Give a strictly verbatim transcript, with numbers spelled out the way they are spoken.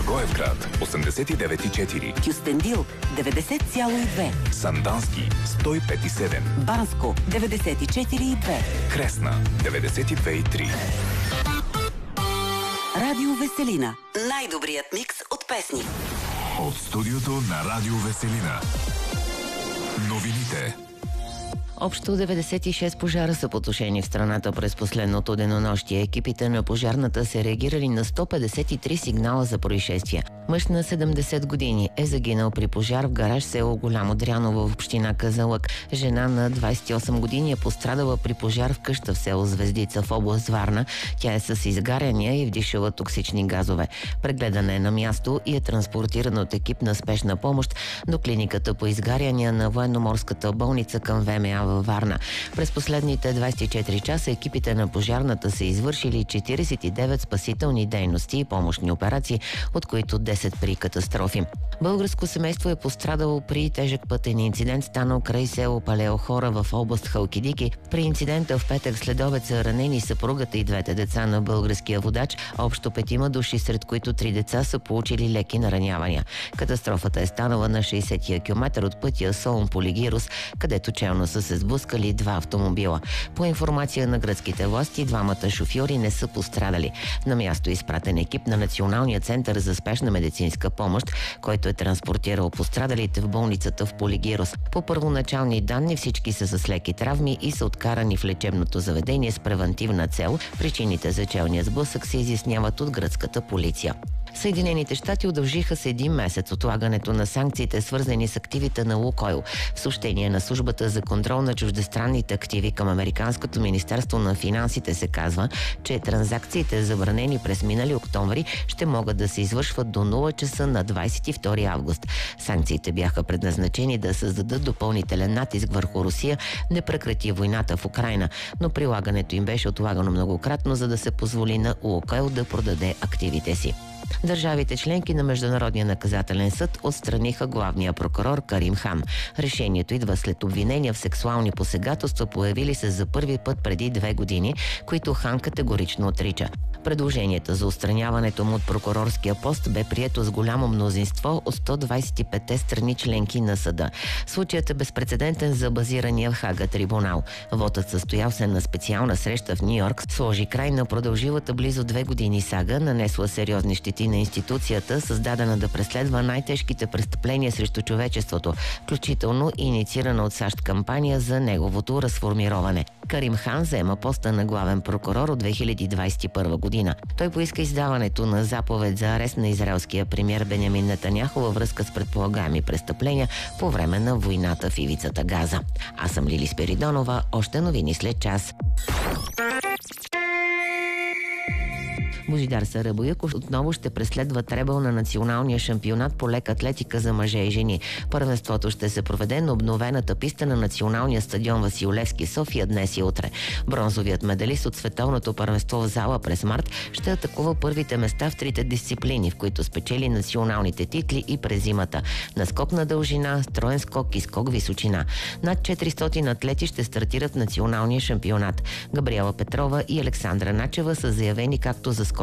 Благоевград осемдесет и девет и четири, Кюстендил деветдесет цяло и две, Сандански сто и пет и седем, Банско деветдесет и четири и две, Кресна деветдесет и две и три. Радио Веселина. Най-добрият микс от песни. От студиото на Радио Веселина. Новините. Общо деветдесет и шест пожара са потушени в страната през последното денонощие. Екипите на пожарната са реагирали на сто петдесет и три сигнала за происшествия. Мъж на седемдесет години е загинал при пожар в гараж село Голямо Дряново в община Казанлък. Жена на двадесет и осем години е пострадала при пожар в къща в село Звездица в област Варна. Тя е с изгаряния и вдишала токсични газове. Прегледана е на място и е транспортирана от екип на спешна помощ до клиниката по изгаряния на военноморската болница към ВМА във Варна. През последните двадесет и четири часа екипите на пожарната са извършили четиридесет и девет спасителни дейности и помощни операции, от които десет при катастрофи. Българско семейство е пострадало при тежък пътен инцидент, станал край село Палеохора в област Халкидики. При инцидента в петък следобед са ранени съпругата и двете деца на българския водач. Общо петима души, сред които три деца са получили леки наранявания. Катастрофата е станала на шейсетия километър от пътя Солун Полигирус, където челно са се сблъскали два автомобила. По информация на гръцките власти, двамата шофьори не са пострадали. На място е изпратен екип на Националния център за спешна медицинска помощ, който е транспортирал пострадалите в болницата в Полигирос. По първоначални данни всички са с леки травми и са откарани в лечебното заведение с превантивна цел. Причините за челния сблъсък се изясняват от гръцката полиция. Съединените щати удължиха с един месец отлагането на санкциите, свързани с активите на Лукойл. В съобщение на службата за контрол на чуждестранните активи към Американското министерство на финансите се казва, че транзакциите, забранени през минали октомври, ще могат да се извършват до нула часа на двадесет и втори август. Санкциите бяха предназначени да създадат допълнителен натиск върху Русия да прекрати войната в Украйна, но прилагането им беше отлагано многократно, за да се позволи на Лукойл да продаде активите си. Държавите членки на Международния наказателен съд отстраниха главния прокурор Карим Хан. Решението идва след обвинения в сексуални посегателства, появили се за първи път преди две години, които Хан категорично отрича. Предложението за отстраняването му от прокурорския пост бе прието с голямо мнозинство от сто двадесет и пет страни членки на съда. Случаят е безпрецедентен за базирания в Хага трибунал. Вотът, състоял се на специална среща в Нью-Йорк, сложи край на продължилата близо две години сага, нанесла сериозни щети на институцията, създадена да преследва най-тежките престъпления срещу човечеството, включително инициирана от САЩ кампания за неговото разформироване. Карим Хан заема поста на главен прокурор от две хиляди двадесет и първа година. Той поиска издаването на заповед за арест на израелския премиер Бенямин Нетаняху във връзка с предполагаеми престъпления по време на войната в ивицата Газа. Аз съм Лили Спиридонова. Още новини след час. Божидар Сарабояков отново ще преследва требъл на националния шампионат по лека атлетика за мъже и жени. Първенството ще се проведе на обновената писта на националния стадион Васил Левски, София, днес и утре. Бронзовият медалист от световното първенство в зала през март ще атакува първите места в трите дисциплини, в които спечели националните титли и през зимата. На скок на дължина, строен скок и скок височина. Над четиристотин атлети ще стартират в националния шампионат. Габриела Петрова и Александра Начева са заявени както за скок